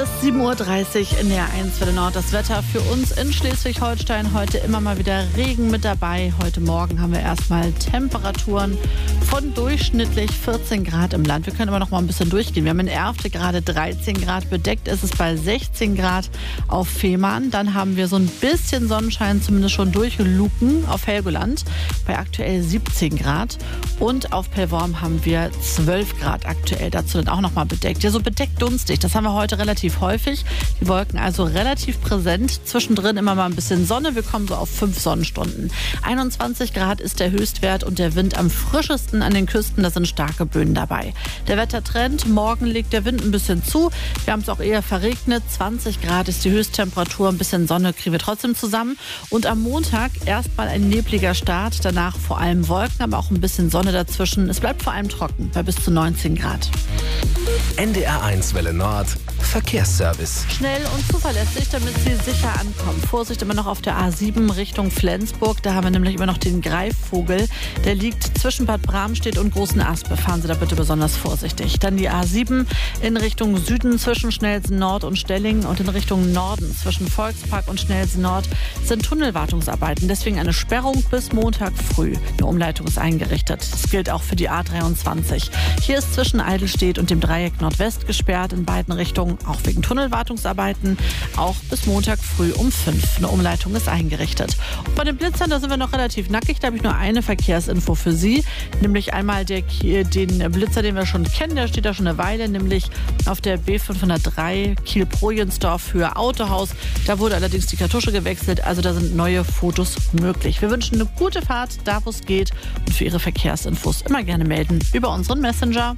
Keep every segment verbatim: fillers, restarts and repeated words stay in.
ist sieben Uhr dreißig in der eins Welle Nord. Das Wetter für uns in Schleswig-Holstein. Heute immer mal wieder Regen mit dabei. Heute Morgen haben wir erstmal Temperaturen von durchschnittlich vierzehn Grad im Land. Wir können aber noch mal ein bisschen durchgehen. Wir haben in Erfte gerade dreizehn Grad. Bedeckt ist es bei sechzehn Grad auf Fehmarn. Dann haben wir so ein bisschen Sonnenschein zumindest schon durchgeluken auf Helgoland bei aktuell siebzehn Grad. Und auf Pellworm haben wir zwölf Grad aktuell. Dazu dann auch noch mal bedeckt. Ja, so bedeckt dunstig. Das haben wir heute relativ häufig. Die Wolken also relativ präsent. Zwischendrin immer mal ein bisschen Sonne. Wir kommen so auf fünf Sonnenstunden. einundzwanzig Grad ist der Höchstwert und der Wind am frischesten an den Küsten. Da sind starke Böen dabei. Der Wettertrend. Morgen legt der Wind ein bisschen zu. Wir haben es auch eher verregnet. zwanzig Grad ist die Höchsttemperatur. Ein bisschen Sonne kriegen wir trotzdem zusammen. Und am Montag erstmal ein nebliger Start. Danach vor allem Wolken, aber auch ein bisschen Sonne dazwischen. Es bleibt vor allem trocken bei bis zu neunzehn Grad. N D R eins Welle Nord Verkehrsservice. Schnell und zuverlässig, damit Sie sicher ankommen. Vorsicht immer noch auf der A sieben Richtung Flensburg. Da haben wir nämlich immer noch den Greifvogel. Der liegt zwischen Bad Bramstedt und Großen Aspe. Fahren Sie da bitte besonders vorsichtig. Dann die A sieben in Richtung Süden zwischen Schnellsen Nord und Stellingen und in Richtung Norden zwischen Volkspark und Schnellsen Nord sind Tunnelwartungsarbeiten. Deswegen eine Sperrung bis Montag früh. Eine Umleitung ist eingerichtet. Das gilt auch für die A dreiundzwanzig. Hier ist zwischen Eidelstedt und dem Dreieck Nordwest gesperrt in beiden Richtungen, auch wegen Tunnelwartungsarbeiten, auch bis Montag früh um fünf. Eine Umleitung ist eingerichtet. Und bei den Blitzern, da sind wir noch relativ nackig. Da habe ich nur eine Verkehrsinfo für Sie, nämlich einmal der, den Blitzer, den wir schon kennen. Der steht da schon eine Weile, nämlich auf der B fünfhundertdrei Kiel-Projensdorf für Autohaus. Da wurde allerdings die Kartusche gewechselt, also da sind neue Fotos möglich. Wir wünschen eine gute Fahrt, da wo es geht, und für Ihre Verkehrsinfos immer gerne melden über unseren Messenger.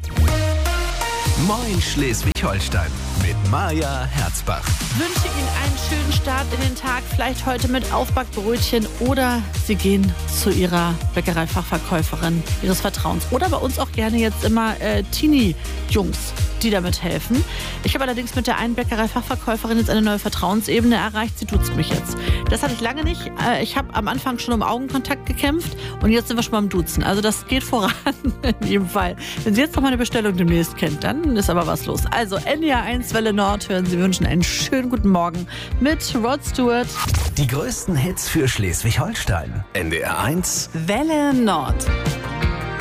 Moin Schleswig-Holstein mit Maja Herzbach. Ich wünsche Ihnen einen schönen Start in den Tag, vielleicht heute mit Aufbackbrötchen oder Sie gehen zu Ihrer Bäckereifachverkäuferin Ihres Vertrauens. Oder bei uns auch gerne jetzt immer äh, Teenie-Jungs, die damit helfen. Ich habe allerdings mit der einen Bäckereifachverkäuferin jetzt eine neue Vertrauensebene erreicht. Sie duzt mich jetzt. Das hatte ich lange nicht. Äh, ich habe am Anfang schon um Augenkontakt gekämpft und jetzt sind wir schon beim Duzen. Also das geht voran in jedem Fall. Wenn Sie jetzt noch mal eine Bestellung demnächst kennt, dann ist aber was los. Also N D R eins Welle Nord hören Sie, wünschen einen schönen guten Morgen mit Rod Stewart. Die größten Hits für Schleswig-Holstein. N D R eins Welle Nord.